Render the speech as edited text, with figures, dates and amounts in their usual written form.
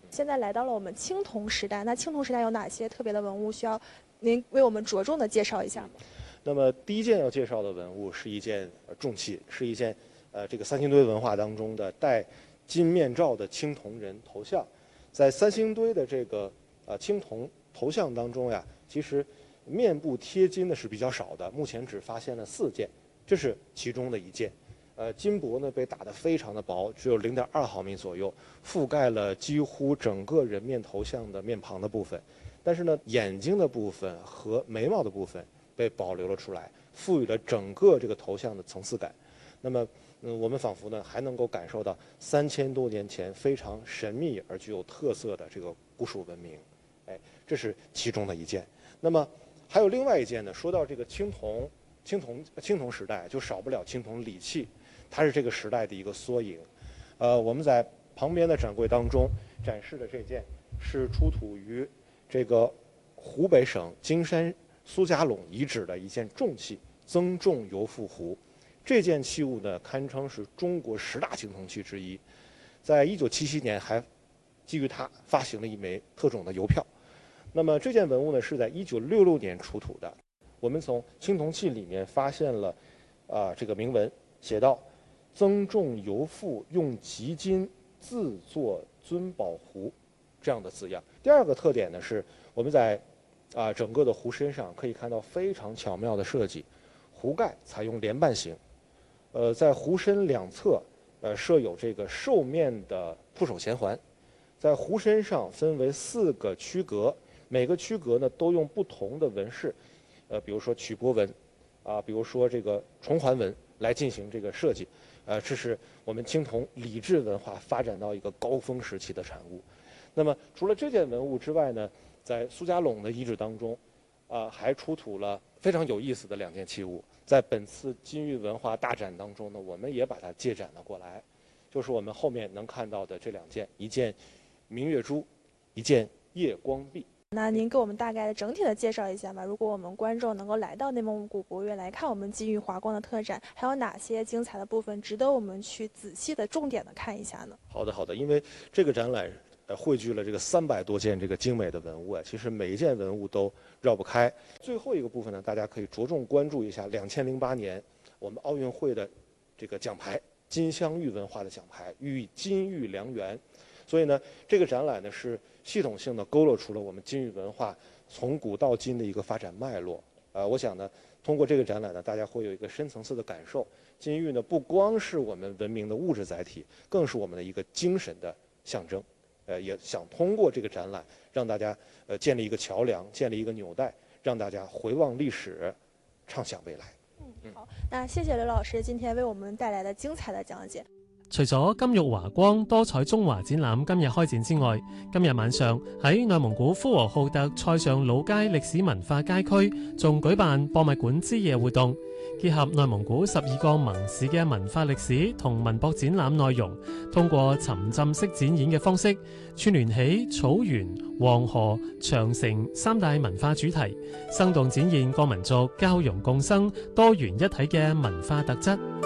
现在来到了我们青铜时代，那青铜时代有哪些特别的文物需要您为我们着重的介绍一下吗？ 那么第一件要介绍的文物是一件重器，是一件这个三星堆文化当中的戴金面罩的青铜人头像。在三星堆的这个青铜头像当中呀，其实面部贴金的是比较少的，目前只发现了4件，这是其中的一件。金箔呢被打得非常的薄，只有0.2毫米左右，覆盖了几乎整个人面头像的面庞的部分。但是呢，眼睛的部分和眉毛的部分被保留了出来，赋予了整个这个头像的层次感。那么，我们仿佛呢还能够感受到3000多年前非常神秘而具有特色的这个古蜀文明。这是其中的一件。那么还有另外一件呢，说到这个青铜时代，就少不了青铜礼器。它是这个时代的一个缩影。我们在旁边的展柜当中展示的这件是出土于这个湖北省金山苏家垄遗址的一件重器——增重油覆壶。这件器物呢，堪称是中国10大青铜器之一。在1977年，还基于它发行了一枚特种的邮票。那么这件文物呢，是在1966年出土的。我们从青铜器里面发现了这个铭文，写道：增重油覆用极金自作尊宝壶，这样的字样。第二个特点呢是，我们在整个的壶身上可以看到非常巧妙的设计，壶盖采用连瓣形，在壶身两侧设有这个兽面的铺手衔环，在壶身上分为4个区隔，每个区隔呢都用不同的纹饰，比如说曲波纹，比如说这个重环纹来进行这个设计。这是我们青铜礼制文化发展到一个高峰时期的产物。那么除了这件文物之外呢，在苏家垄的遗址当中，还出土了非常有意思的2件器物。在本次金玉文化大展当中呢，我们也把它借展了过来，就是我们后面能看到的这2件，一件明月珠，一件夜光璧。 那您给我们大概的整体的介绍一下吧。如果我们观众能够来到内蒙古博物院来看我们金玉华光的特展，还有哪些精彩的部分值得我们去仔细的重点的看一下呢？ 好的，因为这个展览汇聚了这个300多件这个精美的文物其实每一件文物都绕不开。最后一个部分呢，大家可以着重关注一下2008年我们奥运会的这个奖牌，金镶玉文化的奖牌，寓意金玉良缘。所以呢，这个展览呢是系统性的勾勒出了我们金玉文化从古到今的一个发展脉络。我想呢，通过这个展览呢，大家会有一个深层次的感受。金玉呢，不光是我们文明的物质载体，更是我们的一个精神的象征。也想通过这个展览，让大家建立一个桥梁，建立一个纽带，让大家回望历史，畅想未来。 好，那謝謝劉老師今天為我們帶來的精彩的講解。 除咗金玉華光多彩中華展覽今日開展之外，今日晚上喺內蒙古呼和浩特塞上老街歷史文化街區仲舉辦博物館之夜活動，結合內蒙古12個盟市嘅文化歷史同文博展覽內容，通過沉浸式展演嘅方式，串聯起草原、黃河、長城3大文化主題，生動展現各民族交融共生、多元一體嘅文化特質。